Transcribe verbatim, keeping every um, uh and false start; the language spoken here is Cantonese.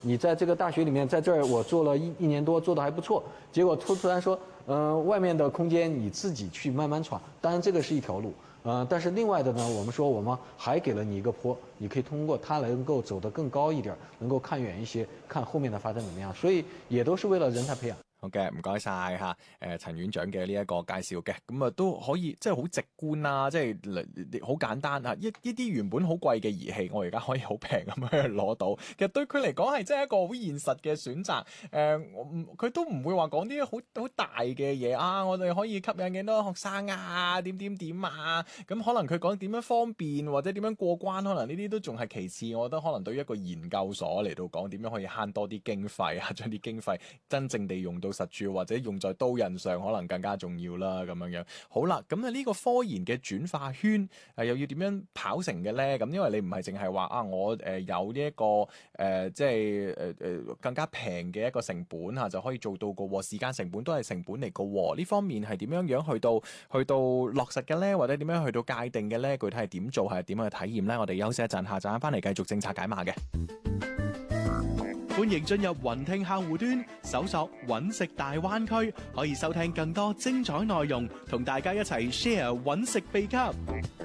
你在这个大学里面，在这儿我做了一一年多，做的还不错，结果突突然说，呃，外面的空间你自己去慢慢闯，当然这个是一条路，呃，但是另外的呢，我们说我们还给了你一个坡，你可以通过它能够走得更高一點，能夠看遠一些，看後面的發展怎麼樣，所以也都是為了人才培養。 好嘅，唔該晒嚇，誒陳院長嘅呢一個介紹嘅，咁啊都可以即係好直觀啦，即係好簡單啊！一一啲原本好貴嘅儀器，我而家可以好平咁樣攞到，其實對佢嚟講係真係一個好現實嘅選擇。誒、呃，佢都唔會話講啲好好大嘅嘢啊！我哋可以吸引幾多學生啊？點點點啊？咁可能佢講點樣方便或者點樣過關，可能呢啲都仲係其次。我覺得可能對於一個研究所嚟到講，點樣可以慳多啲經費啊，將啲經費真正地用到實處或者用在刀刃上，可能更加重要啦。咁樣樣好啦，咁啊呢個科研嘅轉化圈誒又要點樣跑成嘅咧？咁因為你唔係淨係話啊，我誒有呢一個誒即係誒誒更加平嘅一個成本嚇就可以做到個喎，時間成本都係成本嚟個喎。呢方面係點樣樣去到去到落實嘅咧？或者點樣去到界定嘅咧？具體係點做係點樣去體驗咧？我哋休息一陣，下陣翻嚟繼續政策解碼嘅。歡迎進入雲聽客戶端，搜索揾食大灣區，可以收聽更多精彩內容，同大家一齊 share 揾食秘笈。